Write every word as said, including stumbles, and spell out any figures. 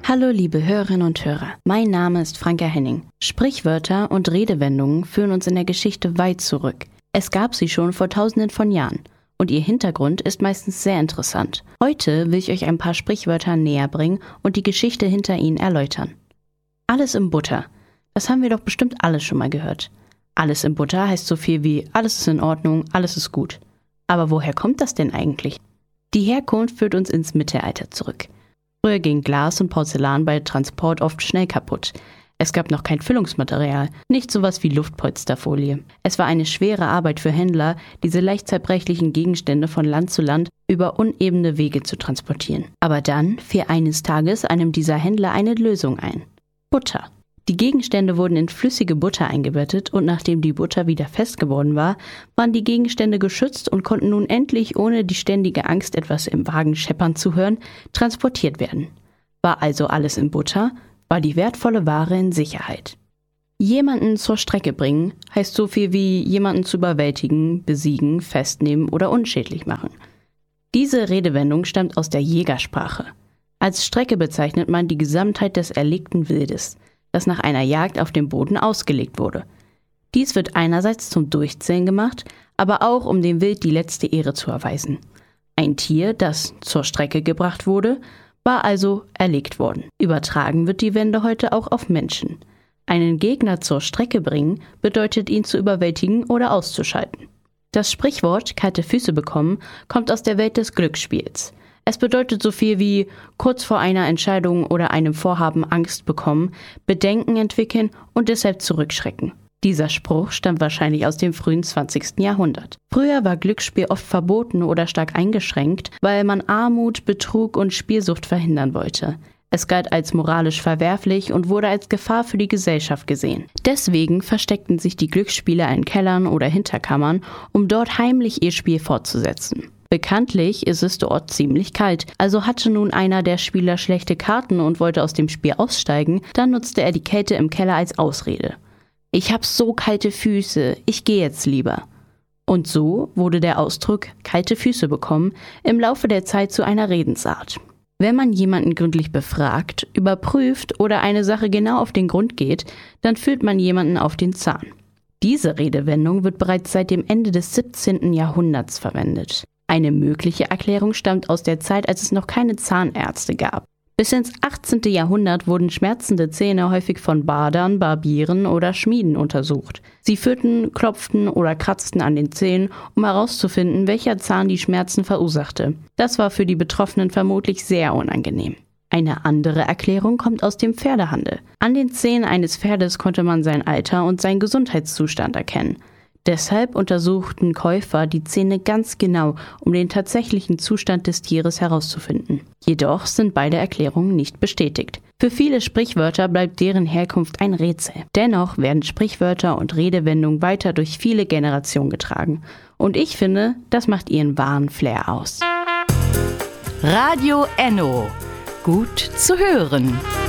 Hallo liebe Hörerinnen und Hörer, mein Name ist Franka Henning. Sprichwörter und Redewendungen führen uns in der Geschichte weit zurück. Es gab sie schon vor tausenden von Jahren und ihr Hintergrund ist meistens sehr interessant. Heute will ich euch ein paar Sprichwörter näher bringen und die Geschichte hinter ihnen erläutern. Alles in Butter. Das haben wir doch bestimmt alle schon mal gehört. Alles in Butter heißt so viel wie alles ist in Ordnung, alles ist gut. Aber woher kommt das denn eigentlich? Die Herkunft führt uns ins Mittelalter zurück. Früher ging Glas und Porzellan bei Transport oft schnell kaputt. Es gab noch kein Füllungsmaterial, nicht sowas wie Luftpolsterfolie. Es war eine schwere Arbeit für Händler, diese leicht zerbrechlichen Gegenstände von Land zu Land über unebene Wege zu transportieren. Aber dann fiel eines Tages einem dieser Händler eine Lösung ein. Butter. Die Gegenstände wurden in flüssige Butter eingebettet und nachdem die Butter wieder fest geworden war, waren die Gegenstände geschützt und konnten nun endlich, ohne die ständige Angst, etwas im Wagen scheppern zu hören, transportiert werden. War also alles in Butter, war die wertvolle Ware in Sicherheit. Jemanden zur Strecke bringen heißt so viel wie jemanden zu überwältigen, besiegen, festnehmen oder unschädlich machen. Diese Redewendung stammt aus der Jägersprache. Als Strecke bezeichnet man die Gesamtheit des erlegten Wildes, das nach einer Jagd auf dem Boden ausgelegt wurde. Dies wird einerseits zum Durchzählen gemacht, aber auch um dem Wild die letzte Ehre zu erweisen. Ein Tier, das zur Strecke gebracht wurde, war also erlegt worden. Übertragen wird die Wende heute auch auf Menschen. Einen Gegner zur Strecke bringen bedeutet ihn zu überwältigen oder auszuschalten. Das Sprichwort kalte Füße bekommen kommt aus der Welt des Glücksspiels. Es bedeutet so viel wie kurz vor einer Entscheidung oder einem Vorhaben Angst bekommen, Bedenken entwickeln und deshalb zurückschrecken. Dieser Spruch stammt wahrscheinlich aus dem frühen zwanzigsten Jahrhundert. Früher war Glücksspiel oft verboten oder stark eingeschränkt, weil man Armut, Betrug und Spielsucht verhindern wollte. Es galt als moralisch verwerflich und wurde als Gefahr für die Gesellschaft gesehen. Deswegen versteckten sich die Glücksspieler in Kellern oder Hinterkammern, um dort heimlich ihr Spiel fortzusetzen. Bekanntlich ist es dort ziemlich kalt, also hatte nun einer der Spieler schlechte Karten und wollte aus dem Spiel aussteigen, dann nutzte er die Kälte im Keller als Ausrede. Ich hab so kalte Füße, ich gehe jetzt lieber. Und so wurde der Ausdruck kalte Füße bekommen im Laufe der Zeit zu einer Redensart. Wenn man jemanden gründlich befragt, überprüft oder eine Sache genau auf den Grund geht, dann fühlt man jemanden auf den Zahn. Diese Redewendung wird bereits seit dem Ende des siebzehnten Jahrhunderts verwendet. Eine mögliche Erklärung stammt aus der Zeit, als es noch keine Zahnärzte gab. Bis ins achtzehnten Jahrhundert wurden schmerzende Zähne häufig von Bardern, Barbieren oder Schmieden untersucht. Sie führten, klopften oder kratzten an den Zähnen, um herauszufinden, welcher Zahn die Schmerzen verursachte. Das war für die Betroffenen vermutlich sehr unangenehm. Eine andere Erklärung kommt aus dem Pferdehandel. An den Zähnen eines Pferdes konnte man sein Alter und seinen Gesundheitszustand erkennen. Deshalb untersuchten Käufer die Zähne ganz genau, um den tatsächlichen Zustand des Tieres herauszufinden. Jedoch sind beide Erklärungen nicht bestätigt. Für viele Sprichwörter bleibt deren Herkunft ein Rätsel. Dennoch werden Sprichwörter und Redewendungen weiter durch viele Generationen getragen. Und ich finde, das macht ihren wahren Flair aus. Radio Enno. Gut zu hören.